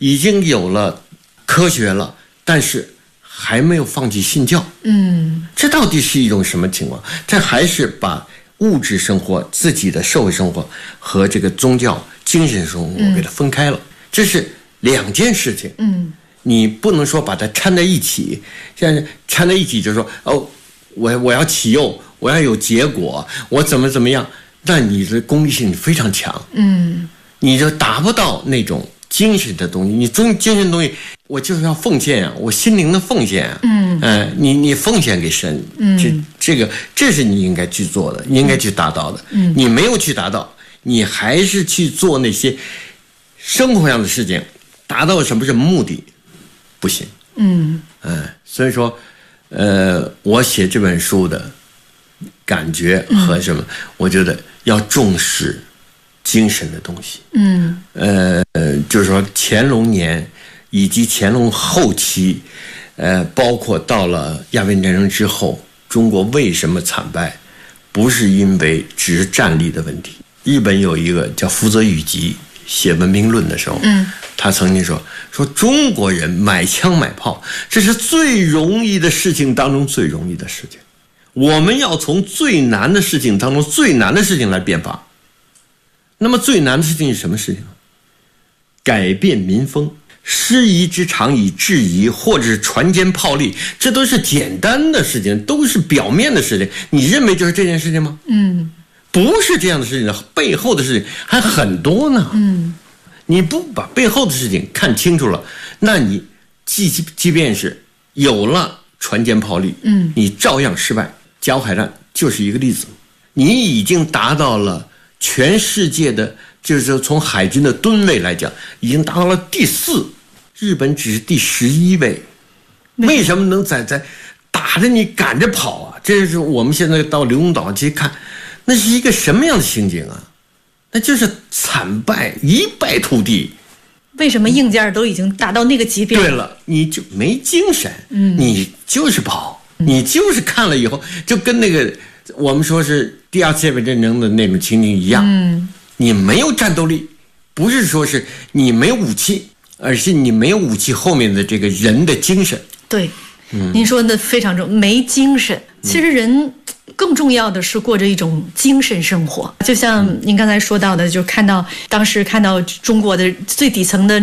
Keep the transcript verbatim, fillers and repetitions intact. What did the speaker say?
已经有了科学了，但是还没有放弃信教。 嗯， 这到底是一种什么情况？这还是把物质生活、自己的社会生活和这个宗教精神生活给它分开了，嗯、这是两件事情。 嗯， 你不能说把它掺在一起，现在掺在一起就是说哦，我我要起诱，我要有结果，我怎么怎么样，但你的功利性非常强。 嗯，你就达不到那种精神的东西。你中精神的东西，我就是要奉献啊，我心灵的奉献啊。 嗯， 呃，你你奉献给神， 嗯， 这这个这是你应该去做的，你应该去达到的。 嗯， 你没有去达到，你还是去做那些生活上的事情，达到什么什么目的，不行。 嗯， 呃，所以说，呃，我写这本书的感觉和什么，嗯、我觉得要重视精神的东西。 嗯， 呃，就是说乾隆年以及乾隆后期，呃，包括到了鸦片战争之后，中国为什么惨败，不是因为只是战力的问题。日本有一个叫福泽谕吉写《文明论》的时候， 嗯， 他曾经说说中国人买枪买炮，这是最容易的事情当中最容易的事情。我们要从最难的事情当中最难的事情来变法。那么最难的事情是什么事情？改变民风，师夷之长以制夷，或者是船坚炮利，这都是简单的事情，都是表面的事情。你认为就是这件事情吗？ 嗯， 不是这样的事情，背后的事情还很多呢。 嗯， 你不把背后的事情看清楚了，那你即即便是有了船坚炮利， 嗯， 你照样失败。甲午海战就是一个例子，你已经达到了全世界的，就是说从海军的吨位来讲，已经达到了第四，日本只是第十一位。为什么能在在打着你赶着跑啊？这是我们现在到刘公岛去看，那是一个什么样的情景啊？那就是惨败，一败涂地。 为什么硬件都已经达到那个级别了？ 对了，你就没精神， 嗯， 你就是跑，你就是看了以后，就跟那个我们说是第二次世界战争的那种情景一样， 嗯， 你没有战斗力，不是说是你没有武器，而是你没有武器后面的这个人的精神。 对，嗯、您说的非常重，没精神。其实人更重要的是过着一种精神生活，就像您刚才说到的，就看到当时看到中国的最底层的